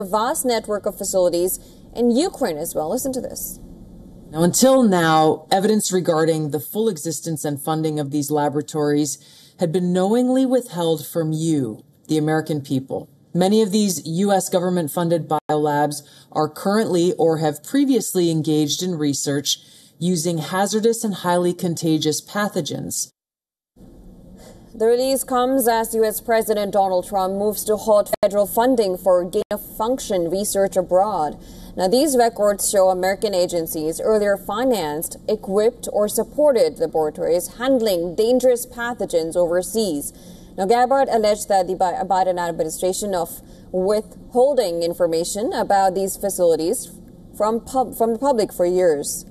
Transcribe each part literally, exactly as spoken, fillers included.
a vast network of facilities in Ukraine as well. Listen to this. Now, until now, evidence regarding the full existence and funding of these laboratories had been knowingly withheld from you, the American people. Many of these U S government-funded biolabs are currently or have previously engaged in research using hazardous and highly contagious pathogens. The release comes as U S President Donald Trump moves to halt federal funding for gain-of-function research abroad. Now, these records show American agencies earlier financed, equipped, or supported laboratories handling dangerous pathogens overseas. Now, Gabbard alleged that the Biden administration of withholding information about these facilities from pub- from the public for years.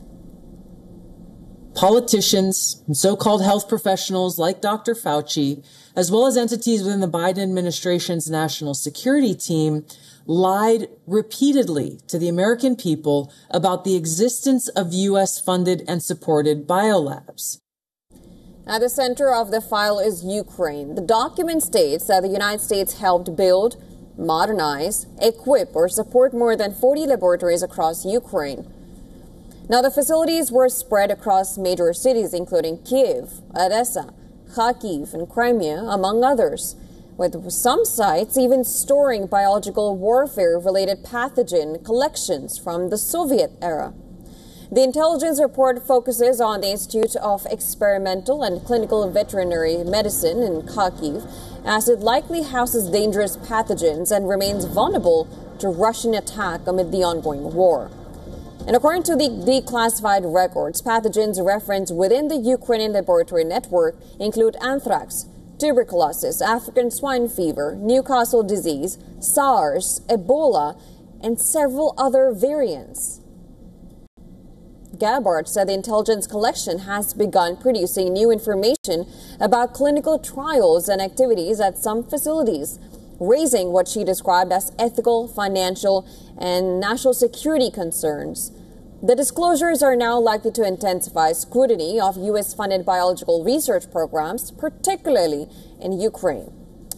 Politicians and so-called health professionals like Doctor Fauci, as well as entities within the Biden administration's national security team, lied repeatedly to the American people about the existence of U S-funded and supported biolabs. At the center of the file is Ukraine. The document states that the United States helped build, modernize, equip, or support more than forty laboratories across Ukraine. Now, the facilities were spread across major cities, including Kyiv, Odessa, Kharkiv, and Crimea, among others, with some sites even storing biological warfare-related pathogen collections from the Soviet era. The intelligence report focuses on the Institute of Experimental and Clinical Veterinary Medicine in Kharkiv, as it likely houses dangerous pathogens and remains vulnerable to Russian attack amid the ongoing war. And according to the declassified records, pathogens referenced within the Ukrainian laboratory network include anthrax, tuberculosis, African swine fever, Newcastle disease, SARS, Ebola, and several other variants. Gabbard said the intelligence collection has begun producing new information about clinical trials and activities at some facilities, raising what she described as ethical, financial, and national security concerns. The disclosures are now likely to intensify scrutiny of U S-funded biological research programs, particularly in Ukraine.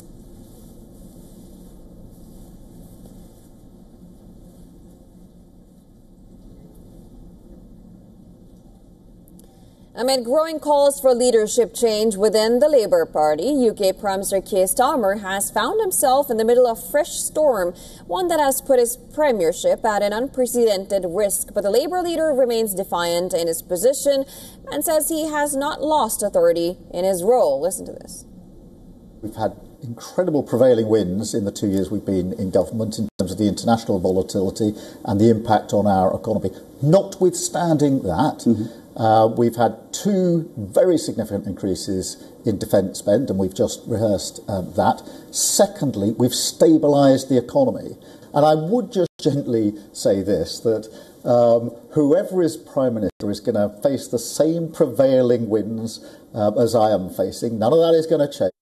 Amid growing calls for leadership change within the Labour Party, U K Prime Minister Keir Starmer has found himself in the middle of a fresh storm, one that has put his premiership at an unprecedented risk. But the Labour leader remains defiant in his position and says he has not lost authority in his role. Listen to this. We've had incredible prevailing winds in the two years we've been in government in terms of the international volatility and the impact on our economy. Notwithstanding that, mm-hmm. Uh, we've had two very significant increases in defence spend, and we've just rehearsed uh, that. Secondly, we've stabilised the economy. And I would just gently say this, that um, whoever is Prime Minister is going to face the same prevailing winds uh, as I am facing. None of that is going to change.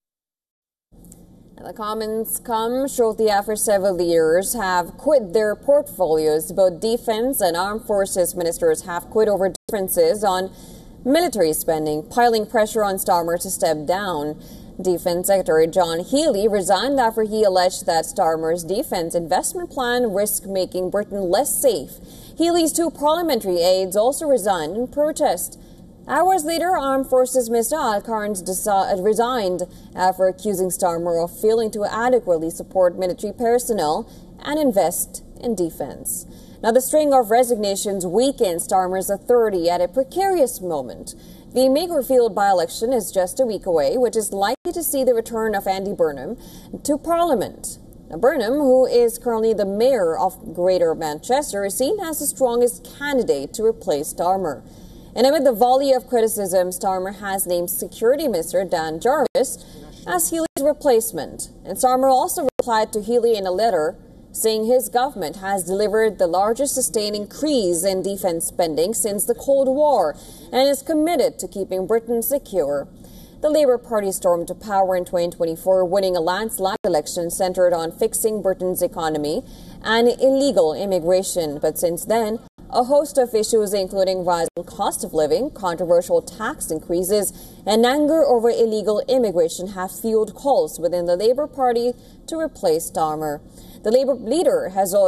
The comments come shortly after several leaders have quit their portfolios. Both defense and armed forces ministers have quit over differences on military spending, piling pressure on Starmer to step down. Defense Secretary John Healey resigned after he alleged that Starmer's defense investment plan risked making Britain less safe. Healey's two parliamentary aides also resigned in protest. Hours later, Armed Forces Minister Al Carnes resigned after accusing Starmer of failing to adequately support military personnel and invest in defense. Now, the string of resignations weakened Starmer's authority at a precarious moment. The Makerfield by-election is just a week away, which is likely to see the return of Andy Burnham to Parliament. Now, Burnham, who is currently the mayor of Greater Manchester, is seen as the strongest candidate to replace Starmer. And amid the volley of criticism, Starmer has named Security Minister Dan Jarvis as Healey's replacement. And Starmer also replied to Healey in a letter saying his government has delivered the largest sustained increase in defense spending since the Cold War and is committed to keeping Britain secure. The Labour Party stormed to power in twenty twenty-four, winning a landslide election centered on fixing Britain's economy and illegal immigration. But since then, a host of issues, including rising cost of living, controversial tax increases, and anger over illegal immigration, have fueled calls within the Labour Party to replace Starmer. The Labour leader has also